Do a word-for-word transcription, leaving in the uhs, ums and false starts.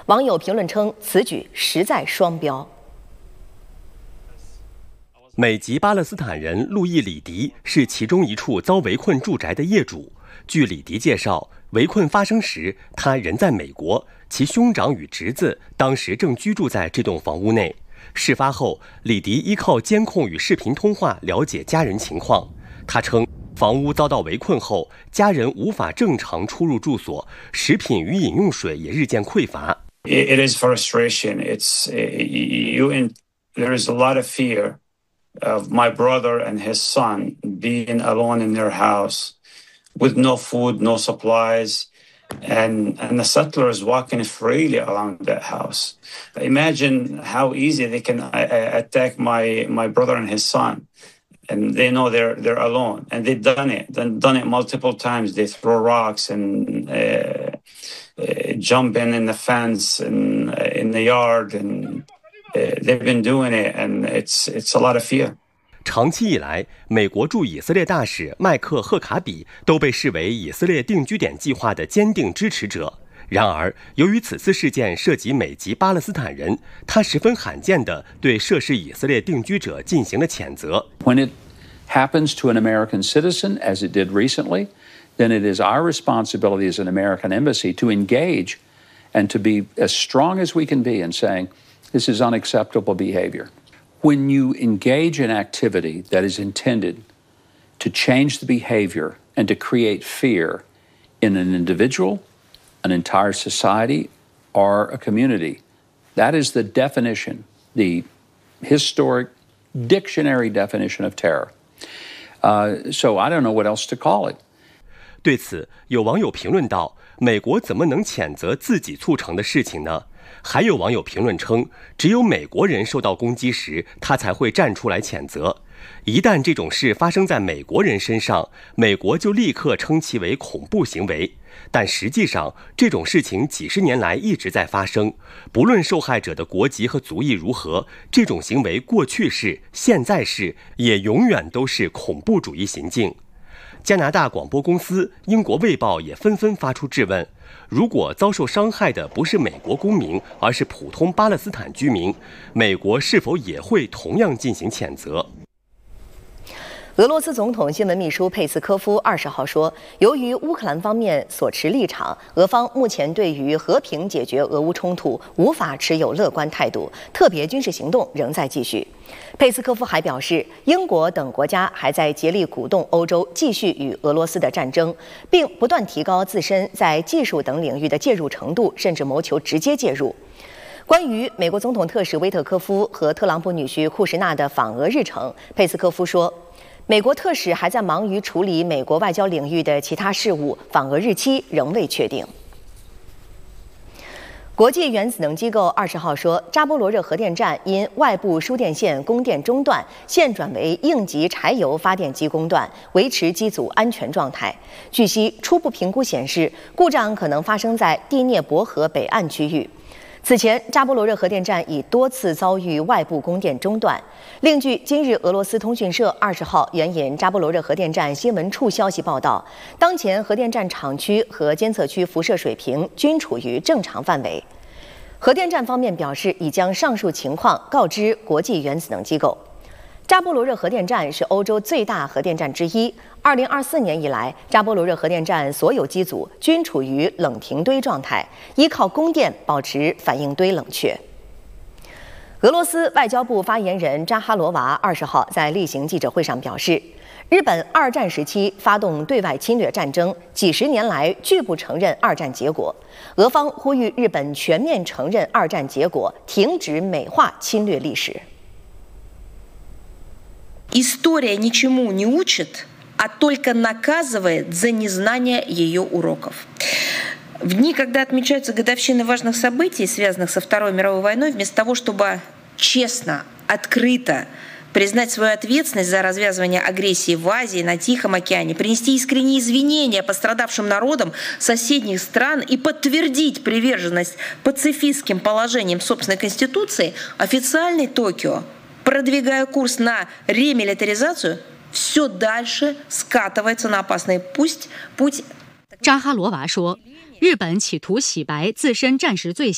网友评论称，此举实在双标。 美籍巴勒斯坦人路易·里迪是其中一处遭围困住宅的业主。据里迪介绍，围困发生时，他人在美国，其兄长与侄子当时正居住在这栋房屋内。事发后，里迪依靠监控与视频通话了解家人情况。他称，房屋遭到围困后，家人无法正常出入住所，食品与饮用水也日渐匮乏。 It is frustration. It's you. In, there is a lot of fear of my brother and his son being alone in their house with no food, no supplies, and, and the settlers walking freely around that house. Imagine how easy they can attack my, my brother and his son. And they know they're, they're alone. And they've done it, they've done it multiple times. They throw rocks and uh, uh, jump in in the fence and uh, in the yard. And uh, they've been doing it, and it's, it's a lot of fear. 长期以来，美国驻以色列大使麦克·赫卡比都被视为以色列定居点计划的坚定支持者。然而，由于此次事件涉及美籍巴勒斯坦人，他十分罕见地对涉事以色列定居者进行了谴责。 When it happens to an American citizen, as it did recently, then it is our responsibility as an American embassy to engage and to be as strong as we can be in saying, this is unacceptable behavior.When you engage in activity that is intended to change the behavior and to create fear in an individual, an entire society, or a community, that is the definition, the historic dictionary definition of terror. Uh, so I don't know what else to call it. 对此，有网友评论道：“美国怎么能谴责自己促成的事情呢？”还有网友评论称，只有美国人受到攻击时，他才会站出来谴责。一旦这种事发生在美国人身上，美国就立刻称其为恐怖行为。但实际上，这种事情几十年来一直在发生。不论受害者的国籍和族裔如何，这种行为过去是、现在是，也永远都是恐怖主义行径。加拿大广播公司、英国卫报也纷纷发出质问：如果遭受伤害的不是美国公民，而是普通巴勒斯坦居民，美国是否也会同样进行谴责？ 俄罗斯总统新闻秘书佩斯科夫二十号说，由于乌克兰方面所持立场，俄方目前对于和平解决俄乌冲突无法持有乐观态度，特别军事行动仍在继续。佩斯科夫还表示，英国等国家还在竭力鼓动欧洲继续与俄罗斯的战争，并不断提高自身在技术等领域的介入程度，甚至谋求直接介入。关于美国总统特使威特科夫和特朗普女婿库什纳的访俄日程，佩斯科夫说，美国特使还在忙于处理美国外交领域的其他事务，访俄日期仍未确定。国际原子能机构二十号说，扎波罗热核电站因外部输电线供电中断，现转为应急柴油发电机供断，维持机组安全状态。据悉，初步评估显示，故障可能发生在第聂伯河北岸区域。此前，扎波罗热核电站已多次遭遇外部供电中断。另据今日俄罗斯通讯社二十号援引扎波罗热核电站新闻处消息报道，当前核电站厂区和监测区辐射水平均处于正常范围。核电站方面表示，已将上述情况告知国际原子能机构。扎波罗热核电站是欧洲最大核电站之一。二零二四年以来，扎波罗热核电站所有机组均处于冷停堆状态，依靠供电保持反应堆冷却。俄罗斯外交部发言人扎哈罗娃二十号在例行记者会上表示，日本二战时期发动对外侵略战争，几十年来拒不承认二战结果。俄方呼吁日本全面承认二战结果，停止美化侵略历史。 История ничему не учит, а только наказывает за незнание ее уроков. В дни, когда отмечаются годовщины важных событий, связанных со Второй мировой войной, вместо того, чтобы честно, открыто признать свою ответственность за развязывание агрессии в Азии, на Тихом океане, принести искренние извинения пострадавшим народам соседних стран и подтвердить приверженность пацифистским положениям собственной конституции, официальный Токио, продвигая курс на ремилитаризацию, все дальше скатывается на опасный путь. 扎哈罗娃说，日本企图洗白自身战时罪行。